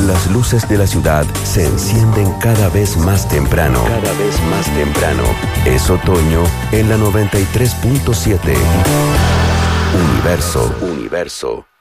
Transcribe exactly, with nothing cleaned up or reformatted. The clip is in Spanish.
las luces de la ciudad se encienden cada vez más temprano. Cada vez más temprano. Es otoño en la noventa y tres punto siete. Universo. Universo.